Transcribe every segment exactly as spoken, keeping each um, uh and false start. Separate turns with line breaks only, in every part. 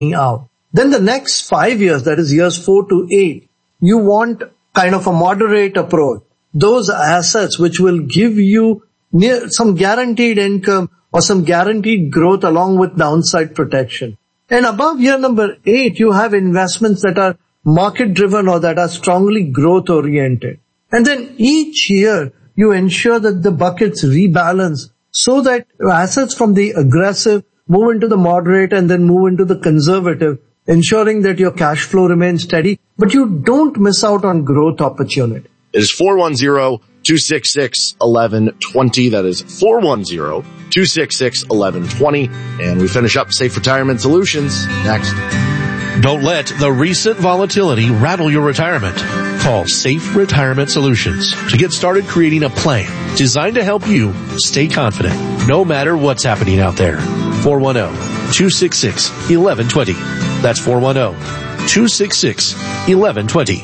out. Then the next five years, that is years four to eight, you want kind of a moderate approach. Those assets which will give you near some guaranteed income or some guaranteed growth along with downside protection. And above year number eight, you have investments that are market driven or that are strongly growth oriented. And then each year you ensure that the buckets rebalance so that assets from the aggressive move into the moderate and then move into the conservative, ensuring that your cash flow remains steady, but you don't miss out on growth opportunity.
It is four one zero, two six six, one one two zero. That is four one zero, two six six, one one two zero. And we finish up Safe Retirement Solutions next.
Don't let the recent volatility rattle your retirement. Call Safe Retirement Solutions to get started creating a plan designed to help you stay confident no matter what's happening out there. four one zero, two six six, one one two zero. That's four one zero, two six six, one one two zero.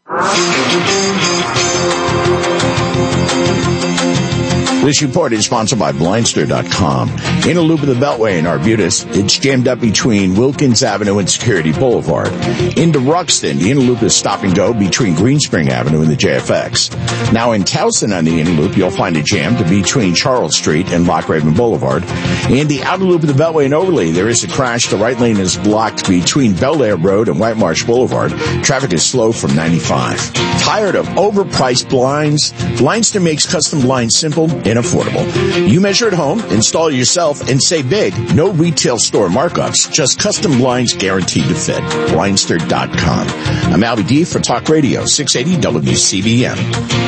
This report is sponsored by Blindster dot com. In a loop of the Beltway in Arbutus, it's jammed up between Wilkins Avenue and Security Boulevard. Into Ruxton, the inner loop is stop and go between Greenspring Avenue and the J F X. Now in Towson on the inner loop, you'll find it jammed between Charles Street and Loch Raven Boulevard. In the outer loop of the Beltway in Overley, there is a crash. The right lane is blocked between Bel Air Road and White Marsh Boulevard. Traffic is slow from ninety-five. Tired of overpriced blinds? Blindster makes custom blinds simple and affordable. You measure at home, install it yourself, and save big. No retail store markups, just custom blinds guaranteed to fit. Blindster dot com. I'm Albie D for Talk Radio, six eighty W C B M.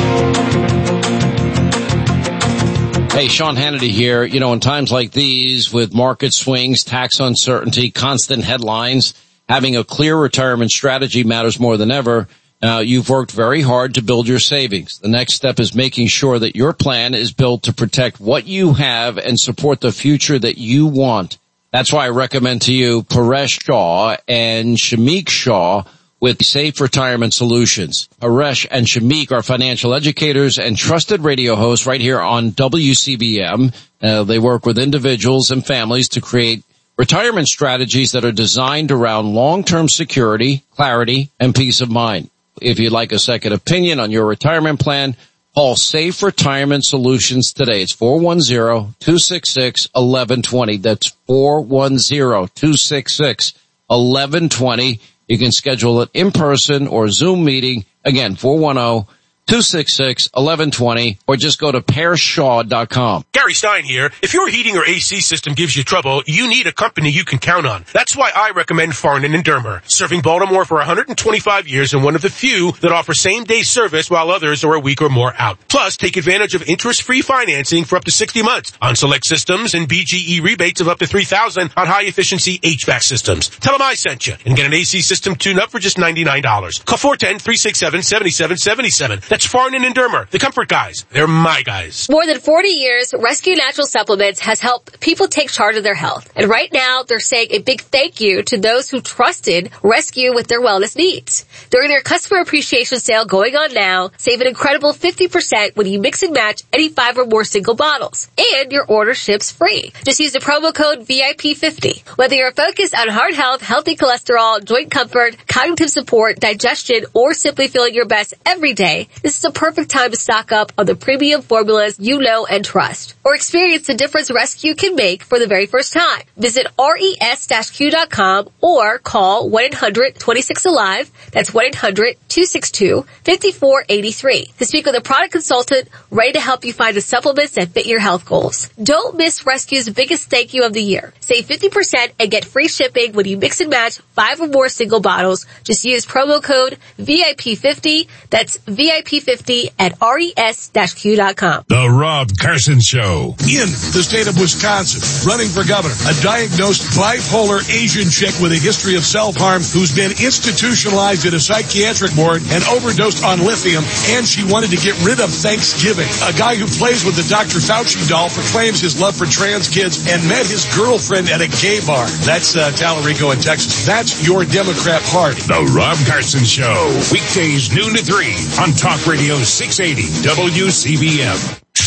Hey, Sean Hannity here. You know, in times like these, with market swings, tax uncertainty, constant headlines, having a clear retirement strategy matters more than ever. Now, you've worked very hard to build your savings. The next step is making sure that your plan is built to protect what you have and support the future that you want. That's why I recommend to you Paresh Shah and Shamik Shah with Safe Retirement Solutions. Paresh and Shamik are financial educators and trusted radio hosts right here on W C B M. Uh, they work with individuals and families to create retirement strategies that are designed around long-term security, clarity, and peace of mind. If you'd like a second opinion on your retirement plan, call Safe Retirement Solutions today. It's four one zero, two six six, one one two zero. That's four one zero, two six six, one one two zero. You can schedule it in person or Zoom meeting. Again, four one zero, two six six, one one two zero, or just go to Paresh Shah dot com.
Gary Stein here. If your heating or A C system gives you trouble, you need a company you can count on. That's why I recommend Farnan and Dermer, serving Baltimore for one hundred twenty-five years and one of the few that offer same-day service while others are a week or more out. Plus, take advantage of interest-free financing for up to sixty months on select systems and B G E rebates of up to three thousand dollars on high-efficiency H V A C systems. Tell them I sent you and get an A C system tune-up for just ninety-nine dollars. Call four one zero, three six seven, seven seven seven seven. That's Farnan and Dermer, the comfort guys. They're my guys.
More than forty years, Rescue Natural Supplements has helped people take charge of their health. And right now, they're saying a big thank you to those who trusted Rescue with their wellness needs. During their customer appreciation sale going on now, save an incredible fifty percent when you mix and match any five or more single bottles. And your order ships free. Just use the promo code V I P fifty. Whether you're focused on heart health, healthy cholesterol, joint comfort, cognitive support, digestion, or simply feeling your best every day, this is a perfect time to stock up on the premium formulas you know and trust. Or experience the difference Rescue can make for the very first time. Visit res q dot com or call one eight hundred, two six, alive. That's one eight hundred, two six two, five four eight three to speak with a product consultant ready to help you find the supplements that fit your health goals. Don't miss Rescue's biggest thank you of the year. Save fifty percent and get free shipping when you mix and match five or more single bottles. Just use promo code V I P fifty. That's V I P fifty at res q dot com.
The Rob Carson Show. In the state of Wisconsin, running for governor, a diagnosed bipolar Asian chick with a history of self-harm who's been institutionalized in a psychiatric ward and overdosed on lithium, and she wanted to get rid of Thanksgiving. A guy who plays with the Doctor Fauci doll proclaims his love for trans kids and met his girlfriend at a gay bar. That's uh, Talarico in Texas. That's your Democrat Party. The Rob Carson Show. Weekdays noon to three on Talk Radio six eighty W C B M.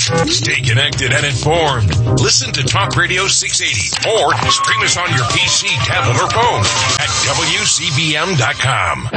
Stay connected and informed. Listen to Talk Radio six eighty or stream us on your P C, tablet, or phone at W C B M dot com.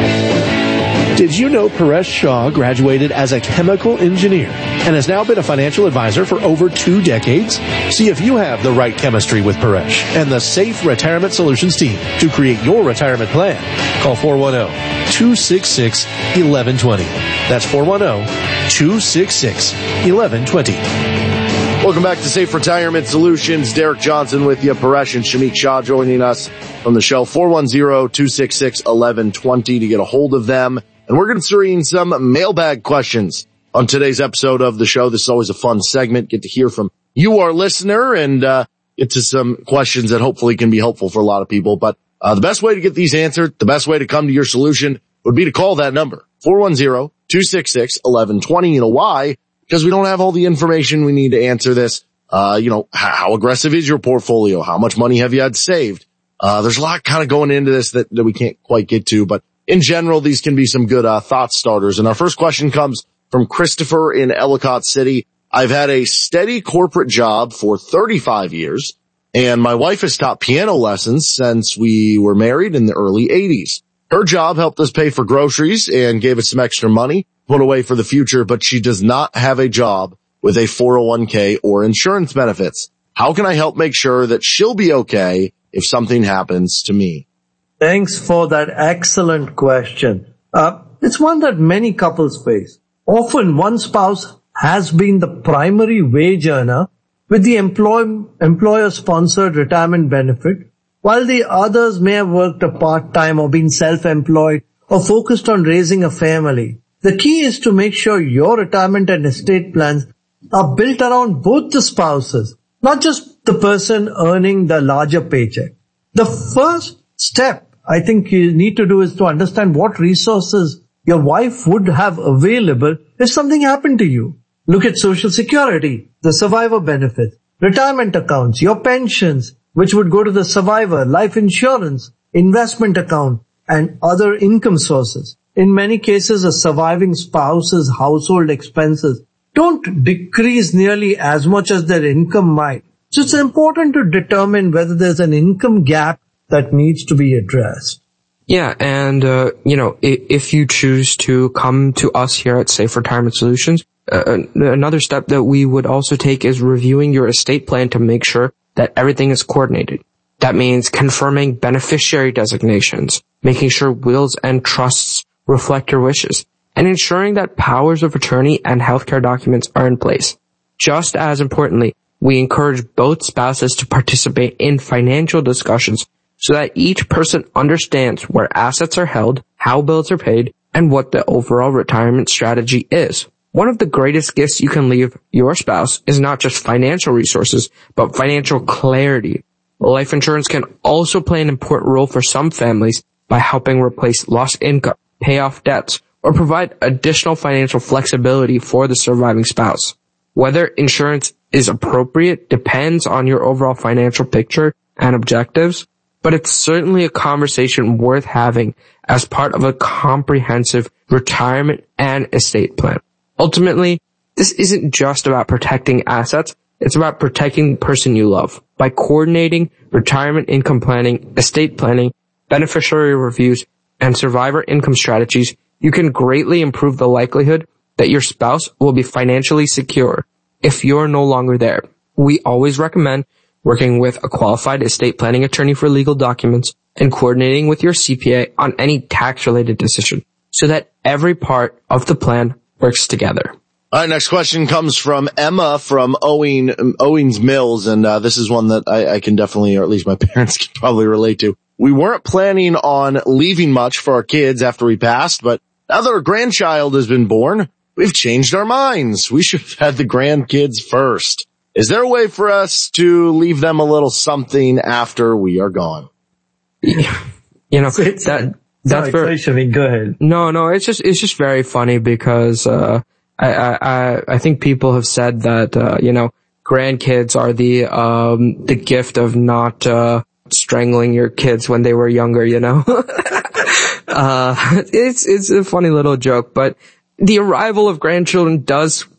Did you know Paresh Shah graduated as a chemical engineer and has now been a financial advisor for over two decades? See if you have the right chemistry with Paresh and the Safe Retirement Solutions team to create your retirement plan. Call four one zero, two six six, one one two zero. That's four one zero, two six six, one one two zero.
Welcome back to Safe Retirement Solutions. Derek Johnson with you, Paresh and Shamik Shah joining us from the show. four one zero, two six six, one one two zero to get a hold of them. And we're considering some mailbag questions on today's episode of the show. This is always a fun segment. Get to hear from you, our listener, and uh get to some questions that hopefully can be helpful for a lot of people. But uh the best way to get these answered, the best way to come to your solution would be to call that number, four one zero, two six six, one one two zero. You know why? Because we don't have all the information we need to answer this. Uh, you know, how, how aggressive is your portfolio? How much money have you had saved? Uh, there's a lot kind of going into this that, that we can't quite get to, but in general, these can be some good, uh, thought starters. And our first question comes from Christopher in Ellicott City. I've had a steady corporate job for thirty-five years, and my wife has taught piano lessons since we were married in the early eighties. Her job helped us pay for groceries and gave us some extra money put away for the future, but she does not have a job with a four oh one k or insurance benefits. How can I help make sure that she'll be okay if something happens to me?
Thanks for that excellent question. Uh, it's one that many couples face. Often one spouse has been the primary wage earner with the employ- employer-sponsored retirement benefit, while the others may have worked a part-time or been self-employed or focused on raising a family. The key is to make sure your retirement and estate plans are built around both the spouses, not just the person earning the larger paycheck. The first step I think you need to do is to understand what resources your wife would have available if something happened to you. Look at Social Security, the survivor benefits, retirement accounts, your pensions, which would go to the survivor, life insurance, investment account, and other income sources. In many cases, a surviving spouse's household expenses don't decrease nearly as much as their income might. So it's important to determine whether there's an income gap that needs to be addressed.
Yeah, and, uh, you know, if, if you choose to come to us here at Safe Retirement Solutions, uh, another step that we would also take is reviewing your estate plan to make sure that everything is coordinated. That means confirming beneficiary designations, making sure wills and trusts reflect your wishes, and ensuring that powers of attorney and healthcare documents are in place. Just as importantly, we encourage both spouses to participate in financial discussions so that each person understands where assets are held, how bills are paid, and what the overall retirement strategy is. One of the greatest gifts you can leave your spouse is not just financial resources, but financial clarity. Life insurance can also play an important role for some families by helping replace lost income, pay off debts, or provide additional financial flexibility for the surviving spouse. Whether insurance is appropriate depends on your overall financial picture and objectives, but it's certainly a conversation worth having as part of a comprehensive retirement and estate plan. Ultimately, this isn't just about protecting assets, it's about protecting the person you love. By coordinating retirement income planning, estate planning, beneficiary reviews, and survivor income strategies, you can greatly improve the likelihood that your spouse will be financially secure if you're no longer there. We always recommend working with a qualified estate planning attorney for legal documents and coordinating with your C P A on any tax-related decision so that every part of the plan works together.
All right, next question comes from Emma from Owing, Owings Mills, and uh, this is one that I, I can definitely, or at least my parents can probably relate to. We weren't planning on leaving much for our kids after we passed, but now that our grandchild has been born, we've changed our minds. We should have had the grandkids first. Is there a way for us to leave them a little something after we are gone?
You know, that, that's
Sorry, very, go ahead.
No, no, it's just, it's just very funny because, uh, I, I, I think people have said that, uh, you know, grandkids are the, um, the gift of not, uh, strangling your kids when they were younger, you know? uh, it's, it's a funny little joke, but the arrival of grandchildren does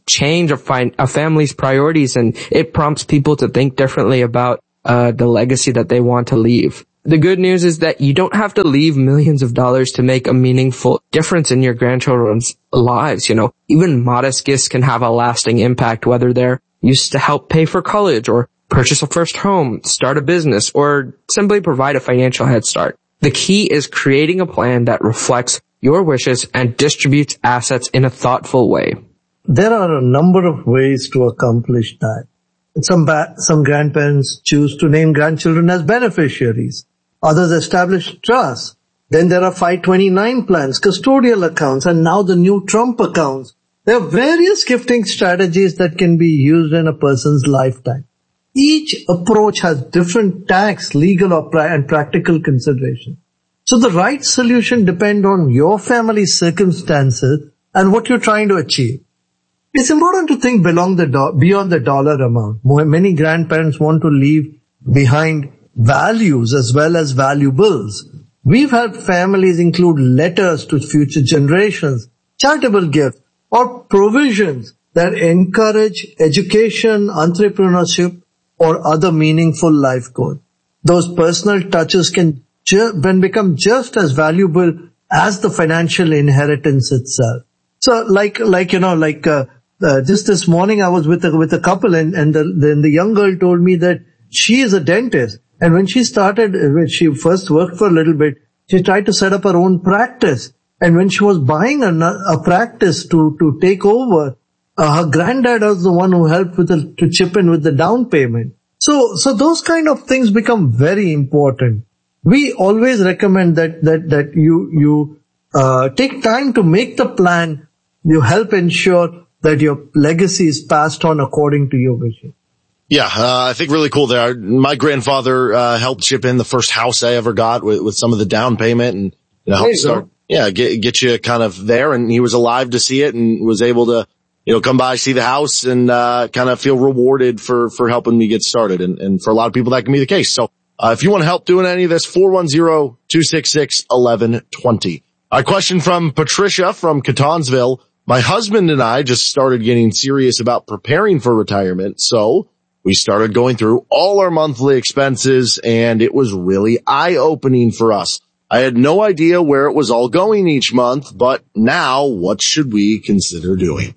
change a, fin- a family's priorities, and it prompts people to think differently about uh the legacy that they want to leave. The good news is that you don't have to leave millions of dollars to make a meaningful difference in your grandchildren's lives. You know, even modest gifts can have a lasting impact, whether they're used to help pay for college or purchase a first home, start a business, or simply provide a financial head start. The key is creating a plan that reflects your wishes and distributes assets in a thoughtful way.
There are a number of ways to accomplish that. Some ba- some grandparents choose to name grandchildren as beneficiaries. Others establish trusts. Then there are five twenty-nine plans, custodial accounts, and now the new Trump accounts. There are various gifting strategies that can be used in a person's lifetime. Each approach has different tax, legal, or pra- and practical considerations. So the right solution depends on your family's circumstances and what you're trying to achieve. It's important to think beyond the, do- beyond the dollar amount. Many grandparents want to leave behind values as well as valuables. We've helped families include letters to future generations, charitable gifts, or provisions that encourage education, entrepreneurship, or other meaningful life goals. Those personal touches can ju- can become just as valuable as the financial inheritance itself. So, like, like you know, like uh, uh, just this morning, I was with a with a couple, and and the, then the young girl told me that she is a dentist, and when she started, when she first worked for a little bit, she tried to set up her own practice, and when she was buying a, a practice to to take over, Uh, her granddad was the one who helped with the, to chip in with the down payment. So, so those kind of things become very important. We always recommend that, that, that you, you, uh, take time to make the plan. You help ensure that your legacy is passed on according to your vision.
Yeah, uh, I think really cool there. My grandfather, uh, helped chip in the first house I ever got with, with some of the down payment and, you know, help start, yeah, get, get you kind of there. And he was alive to see it and was able to, you know, come by, see the house, and uh kind of feel rewarded for for helping me get started. And, and for a lot of people, that can be the case. So uh if you want to help doing any of this, four one zero, two six six, one one two zero. A question from Patricia from Catonsville. My husband and I just started getting serious about preparing for retirement, so we started going through all our monthly expenses, and it was really eye-opening for us. I had no idea where it was all going each month, but now what should we consider doing?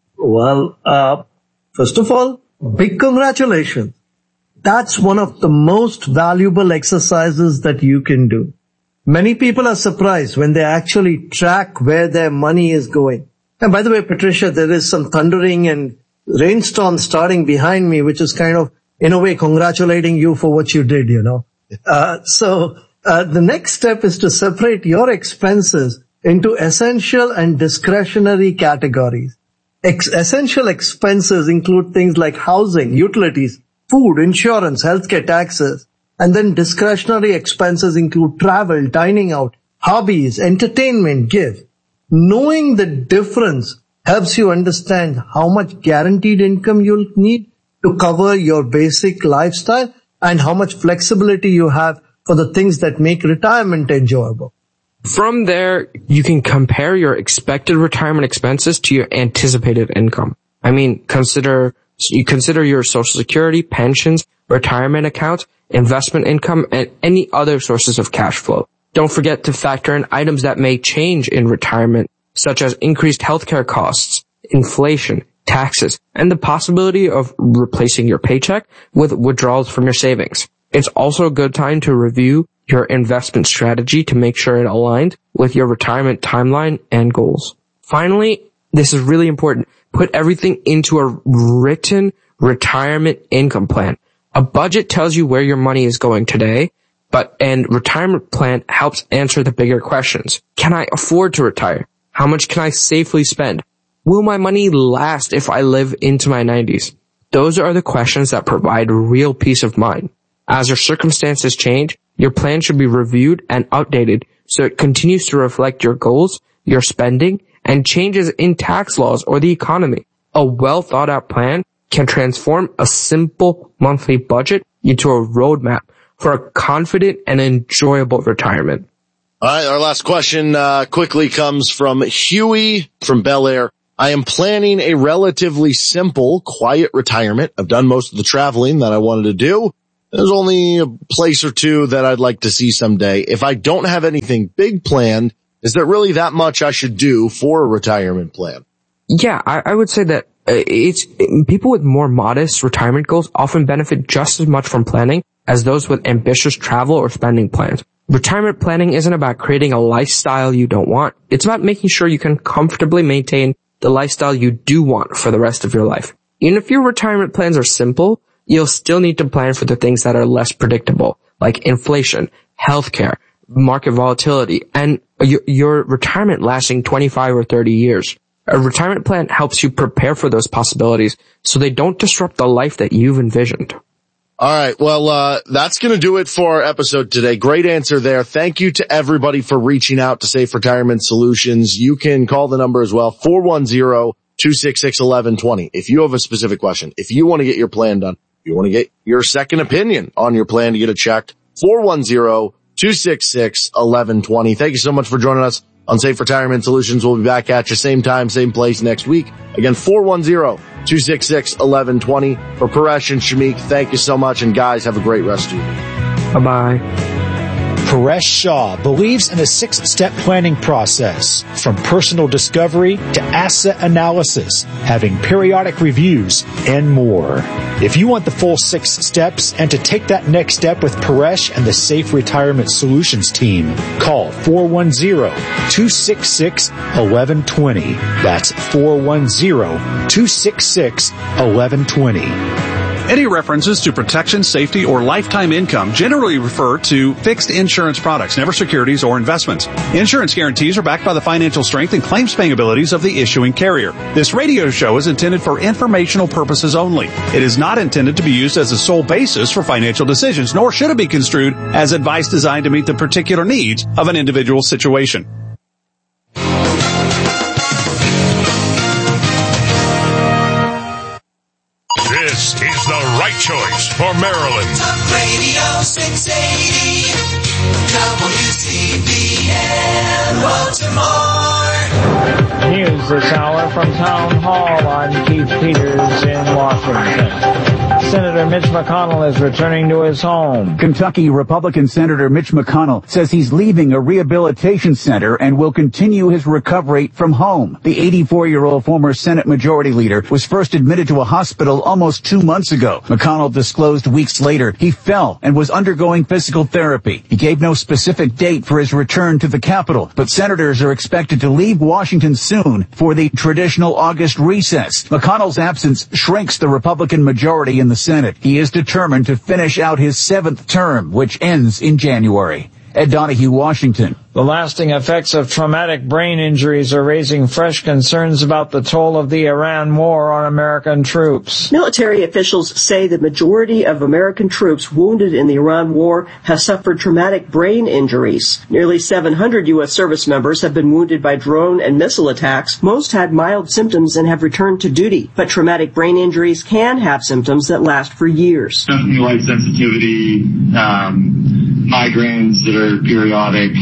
Well, uh, first of all, big congratulations. That's one of the most valuable exercises that you can do. Many people are surprised when they actually track where their money is going. And by the way, Patricia, there is some thundering and rainstorm starting behind me, which is kind of, in a way, congratulating you for what you did, you know. Uh, so, uh, the next step is to separate your expenses into essential and discretionary categories. Ex- essential expenses include things like housing, utilities, food, insurance, healthcare, taxes. And then discretionary expenses include travel, dining out, hobbies, entertainment, gifts. Knowing the difference helps you understand how much guaranteed income you'll need to cover your basic lifestyle and how much flexibility you have for the things that make retirement enjoyable.
From there, you can compare your expected retirement expenses to your anticipated income. I mean, consider, you consider your Social Security, pensions, retirement accounts, investment income, and any other sources of cash flow. Don't forget to factor in items that may change in retirement, such as increased healthcare costs, inflation, taxes, and the possibility of replacing your paycheck with withdrawals from your savings. It's also a good time to review your investment strategy to make sure it aligns with your retirement timeline and goals. Finally, this is really important. Put everything into a written retirement income plan. A budget tells you where your money is going today, but and retirement plan helps answer the bigger questions. Can I afford to retire? How much can I safely spend? Will my money last if I live into my nineties? Those are the questions that provide real peace of mind. As your circumstances change, your plan should be reviewed and updated so it continues to reflect your goals, your spending, and changes in tax laws or the economy. A well thought out plan can transform a simple monthly budget into a roadmap for a confident and enjoyable retirement.
All right, our last question uh quickly comes from Huey from Bel Air. I am planning a relatively simple, quiet retirement. I've done most of the traveling that I wanted to do. There's only a place or two that I'd like to see someday. If I don't have anything big planned, is there really that much I should do for a retirement plan?
Yeah, I, I would say that uh, it's people with more modest retirement goals often benefit just as much from planning as those with ambitious travel or spending plans. Retirement planning isn't about creating a lifestyle you don't want. It's about making sure you can comfortably maintain the lifestyle you do want for the rest of your life. Even if your retirement plans are simple, you'll still need to plan for the things that are less predictable, like inflation, healthcare, market volatility, and your, your retirement lasting twenty-five or thirty years. A retirement plan helps you prepare for those possibilities so they don't disrupt the life that you've envisioned.
All right. Well, uh, that's going to do it for our episode today. Great answer there. Thank you to everybody for reaching out to Safe Retirement Solutions. You can call the number as well, four one zero, two six six, one one two zero. If you have a specific question, if you want to get your plan done, if you want to get your second opinion on your plan to get it checked, four one zero, two six six, one one two zero. Thank you so much for joining us on Safe Retirement Solutions. We'll be back at you same time, same place next week. Again, four one zero, two six six, one one two zero. For Paresh and Shamik, thank you so much. And guys, have a great rest of your week.
Bye-bye.
Paresh Shah believes in a six-step planning process, from personal discovery to asset analysis, having periodic reviews, and more. If you want the full six steps and to take that next step with Paresh and the Safe Retirement Solutions team, call four one zero, two six six, one one two zero. That's four one zero, two six six, one one two zero.
Any references to protection, safety, or lifetime income generally refer to fixed insurance products, never securities or investments. Insurance guarantees are backed by the financial strength and claims paying abilities of the issuing carrier. This radio show is intended for informational purposes only. It is not intended to be used as a sole basis for financial decisions, nor should it be construed as advice designed to meet the particular needs of an individual situation.
This is the right choice for Maryland.
Talk Radio six eighty, W C B N Baltimore.
News this hour from Town Hall. I'm Keith Peters in Washington. Senator Mitch McConnell is returning to his home.
Kentucky Republican Senator Mitch McConnell says he's leaving a rehabilitation center and will continue his recovery from home. The eighty-four-year-old former Senate Majority Leader was first admitted to a hospital almost two months ago. McConnell disclosed weeks later he fell and was undergoing physical therapy. He gave no specific date for his return to the Capitol, but senators are expected to leave Washington soon for the traditional August recess. McConnell's absence shrinks the Republican majority in the Senate. He is determined to finish out his seventh term, which ends in January. Ed Donahue, Washington.
The lasting effects of traumatic brain injuries are raising fresh concerns about the toll of the Iran war on American troops.
Military officials say the majority of American troops wounded in the Iran war have suffered traumatic brain injuries. Nearly seven hundred U S service members have been wounded by drone and missile attacks. Most had mild symptoms and have returned to duty. But traumatic brain injuries can have symptoms that last for years.
Definitely light sensitivity, um, migraines that are periodic,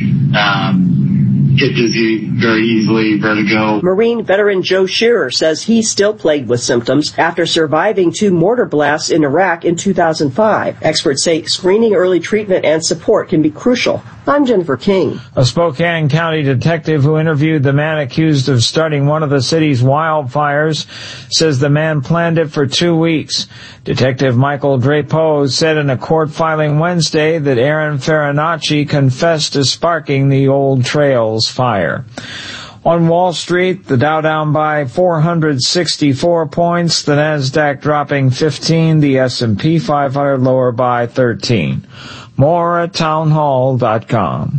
Um, get dizzy very easily, vertigo.
Marine veteran Joe Shearer says he's still plagued with symptoms after surviving two mortar blasts in Iraq in two thousand five. Experts say screening, early treatment, and support can be crucial. I'm Jennifer King.
A Spokane County detective who interviewed the man accused of starting one of the city's wildfires says the man planned it for two weeks. Detective Michael Drapeau said in a court filing Wednesday that Aaron Farinacci confessed to sparking the Old Trails fire. On Wall Street, the Dow down by four hundred sixty-four points, the Nasdaq dropping fifteen, the S and P five hundred lower by thirteen. More at townhall dot com.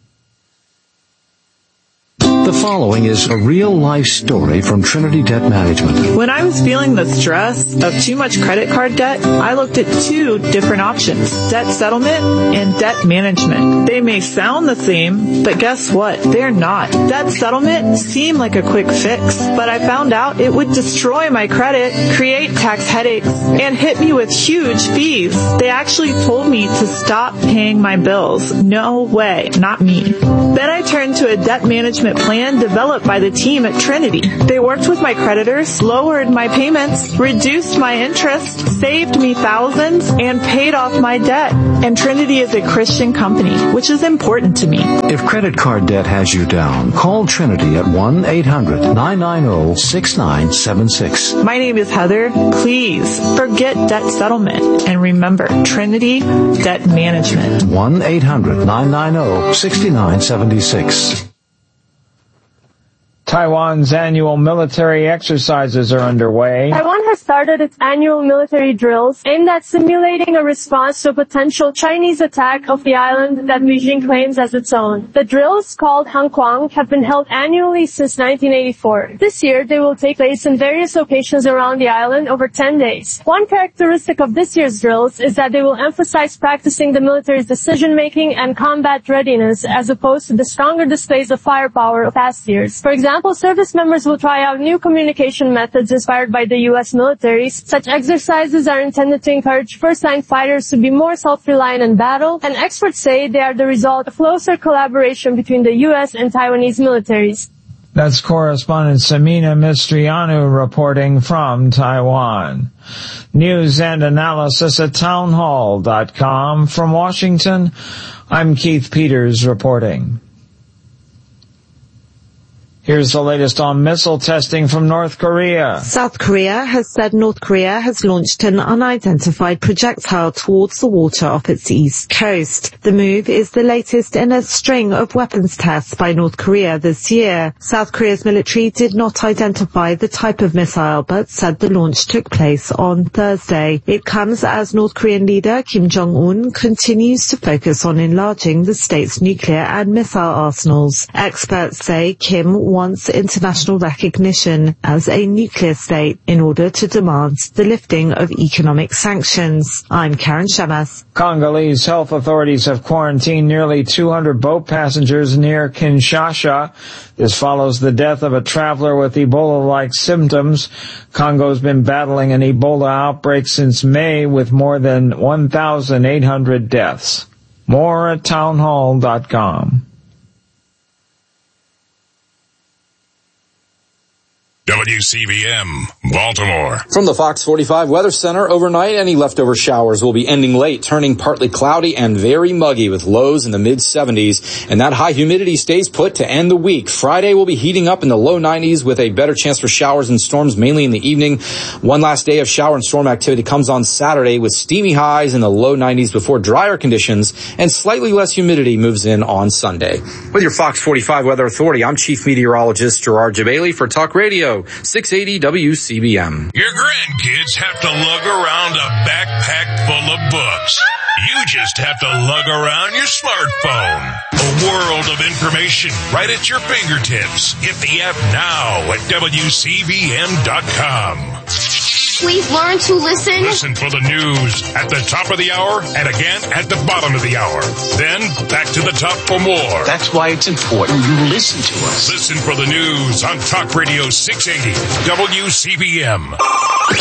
The following is a real-life story from Trinity Debt Management.
When I was feeling the stress of too much credit card debt, I looked at two different options, debt settlement and debt management. They may sound the same, but guess what? They're not. Debt settlement seemed like a quick fix, but I found out it would destroy my credit, create tax headaches, and hit me with huge fees. They actually told me to stop paying my bills. No way, not me. Then I turned to a debt management plan developed by the team at Trinity. They worked with my creditors, lowered my payments, reduced my interest, saved me thousands, and paid off my debt. And Trinity is a Christian company, which is important to me.
If credit card debt has you down, call Trinity at one eight hundred nine nine zero six nine seven six.
My name is Heather. Please forget debt settlement and remember Trinity Debt Management.
one eight hundred nine nine zero six nine seven six.
Taiwan's annual military exercises are underway.
Taiwan has started its annual military drills aimed at simulating a response to a potential Chinese attack of the island that Beijing claims as its own. The drills, called Hanquang, have been held annually since nineteen eighty-four. This year, they will take place in various locations around the island over ten days. One characteristic of this year's drills is that they will emphasize practicing the military's decision-making and combat readiness as opposed to the stronger displays of firepower of past years. For example, service members will try out new communication methods inspired by the U S military. Such exercises are intended to encourage first-line fighters to be more self-reliant in battle, and experts say they are the result of closer collaboration between the U S and Taiwanese militaries.
That's correspondent Samina Mistrianu reporting from Taiwan. News and analysis at townhall dot com. From Washington, I'm Keith Peters reporting. Here's the latest on missile testing from North Korea.
South Korea has said North Korea has launched an unidentified projectile towards the water off its east coast. The move is the latest in a string of weapons tests by North Korea this year. South Korea's military did not identify the type of missile, but said the launch took place on Thursday. It comes as North Korean leader Kim Jong-un continues to focus on enlarging the state's nuclear and missile arsenals. Experts say Kim wants international recognition as a nuclear state in order to demand the lifting of economic sanctions. I'm Karen Shemas.
Congolese health authorities have quarantined nearly two hundred boat passengers near Kinshasa. This follows the death of a traveler with Ebola-like symptoms. Congo's been battling an Ebola outbreak since May with more than one thousand eight hundred deaths. More at townhall dot com.
W C B M, Baltimore.
From the Fox forty-five Weather Center, overnight any leftover showers will be ending late, turning partly cloudy and very muggy with lows in the mid seventies. And that high humidity stays put to end the week. Friday will be heating up in the low nineties with a better chance for showers and storms mainly in the evening. One last day of shower and storm activity comes on Saturday with steamy highs in the low nineties before drier conditions and slightly less humidity moves in on Sunday. With your Fox forty-five Weather Authority, I'm Chief Meteorologist Gerard Jabali for Talk Radio six eighty W C B M.
Your grandkids have to lug around a backpack full of books. You just have to lug around your smartphone. A world of information right at your fingertips. Get the app now at W C B M dot com.
Please learn to listen.
Listen for the news at the top of the hour and again at the bottom of the hour. Then back to the top for more.
That's why it's important you listen to us.
Listen for the news on Talk Radio six eighty W C B M.